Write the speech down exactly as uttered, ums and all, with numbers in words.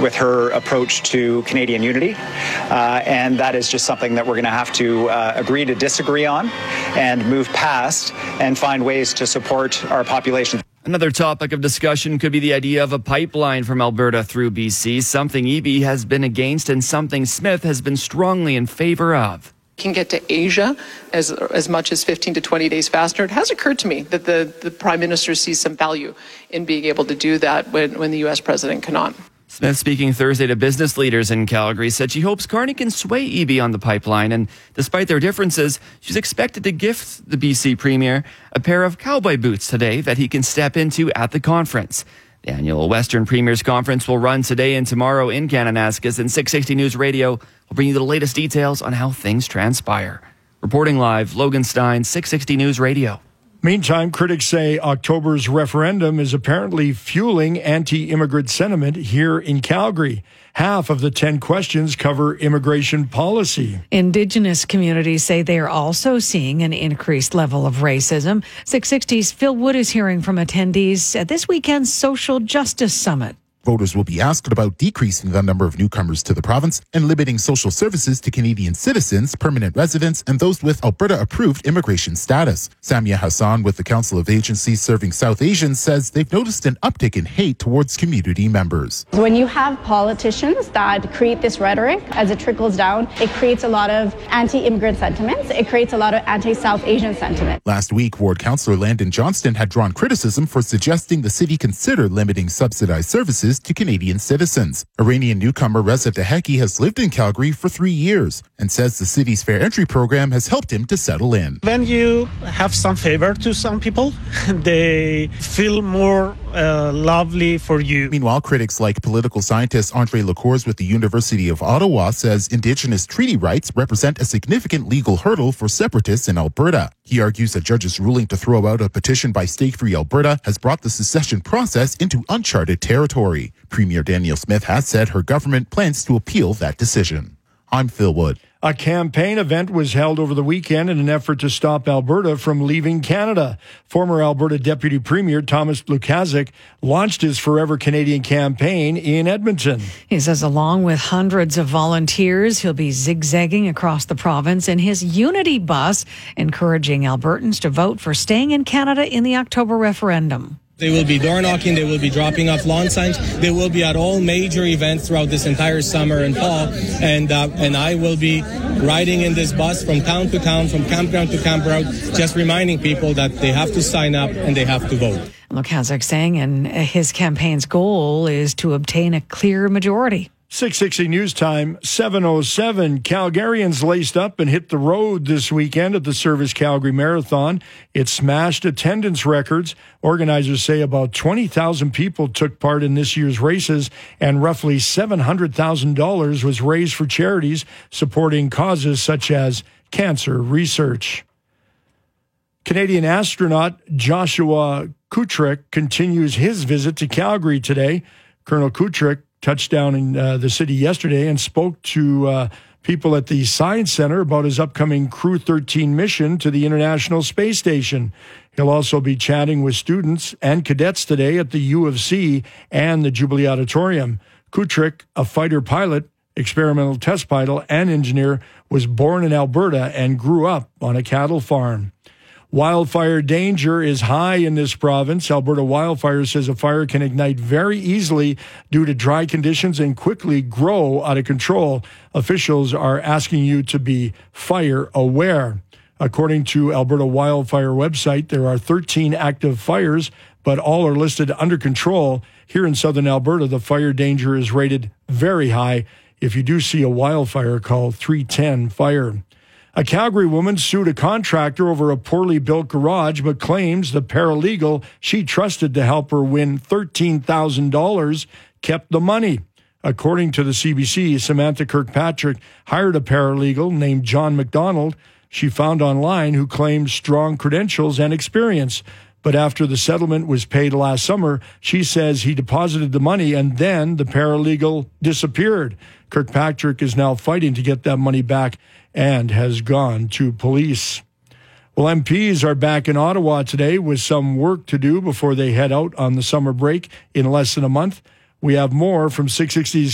with her approach to Canadian unity. Uh, and that is just something that we're going to have to uh, agree to disagree on and move past and find ways to support our population. Another topic of discussion could be the idea of a pipeline from Alberta through B C, something Eby has been against and something Smith has been strongly in favor of. Can get to Asia as as much as fifteen to twenty days faster. It has occurred to me that the, the Prime Minister sees some value in being able to do that when, when the U S President cannot. Smith, speaking Thursday to business leaders in Calgary, said she hopes Carney can sway Eby on the pipeline, and despite their differences, she's expected to gift the B C Premier a pair of cowboy boots today that he can step into at the conference. The annual Western Premiers Conference will run today and tomorrow in Kananaskis, and six sixty News Radio will bring you the latest details on how things transpire. Reporting live, Logan Stein, six sixty News Radio. Meantime, critics say October's referendum is apparently fueling anti-immigrant sentiment here in Calgary. Half of the ten questions cover immigration policy. Indigenous communities say they are also seeing an increased level of racism. six sixty's Phil Wood is hearing from attendees at this weekend's Social Justice Summit. Voters will be asked about decreasing the number of newcomers to the province and limiting social services to Canadian citizens, permanent residents, and those with Alberta-approved immigration status. Samia Hassan with the Council of Agencies Serving South Asians says they've noticed an uptick in hate towards community members. When you have politicians that create this rhetoric as it trickles down, it creates a lot of anti-immigrant sentiments. It creates a lot of anti-South Asian sentiment. Last week, Ward Councillor Landon Johnston had drawn criticism for suggesting the city consider limiting subsidized services to Canadian citizens. Iranian newcomer Reza Deheki has lived in Calgary for three years and says the city's fair entry program has helped him to settle in. When you have some favor to some people, they feel more uh, lovely for you. Meanwhile, critics like political scientist Andre Lacours with the University of Ottawa says Indigenous treaty rights represent a significant legal hurdle for separatists in Alberta. He argues a judge's ruling to throw out a petition by Stake Free Alberta has brought the secession process into uncharted territory. Premier Danielle Smith has said her government plans to appeal that decision. I'm Phil Wood. A campaign event was held over the weekend in an effort to stop Alberta from leaving Canada. Former Alberta Deputy Premier Thomas Lukaszuk launched his Forever Canadian campaign in Edmonton. He says along with hundreds of volunteers, he'll be zigzagging across the province in his Unity bus, encouraging Albertans to vote for staying in Canada in the October referendum. They will be door knocking, they will be dropping off lawn signs, they will be at all major events throughout this entire summer and fall, and uh, and I will be riding in this bus from town to town, from campground to campground, just reminding people that they have to sign up and they have to vote. Lukaszuk saying, and his campaign's goal is to obtain a clear majority. six sixty News Time, seven oh seven. Calgarians laced up and hit the road this weekend at the Service Calgary Marathon. It smashed attendance records. Organizers say about twenty thousand people took part in this year's races, and roughly seven hundred thousand dollars was raised for charities supporting causes such as cancer research. Canadian astronaut Joshua Kutrick continues his visit to Calgary today. Colonel Kutrick touched down in uh, the city yesterday and spoke to uh, people at the Science Center about his upcoming Crew thirteen mission to the International Space Station. He'll also be chatting with students and cadets today at the U of C and the Jubilee Auditorium. Kutrick, a fighter pilot, experimental test pilot, and engineer, was born in Alberta and grew up on a cattle farm. Wildfire danger is high in this province. Alberta Wildfire says a fire can ignite very easily due to dry conditions and quickly grow out of control. Officials are asking you to be fire aware. According to Alberta Wildfire website, there are thirteen active fires, but all are listed under control. Here in southern Alberta, the fire danger is rated very high. If you do see a wildfire, call three ten fire. A Calgary woman sued a contractor over a poorly built garage, but claims the paralegal she trusted to help her win thirteen thousand dollars kept the money. According to the C B C, Samantha Kirkpatrick hired a paralegal named John McDonald she found online who claimed strong credentials and experience. But after the settlement was paid last summer, she says he deposited the money and then the paralegal disappeared. Kirkpatrick is now fighting to get that money back and has gone to police. Well, M Ps are back in Ottawa today with some work to do before they head out on the summer break in less than a month. We have more from six sixty's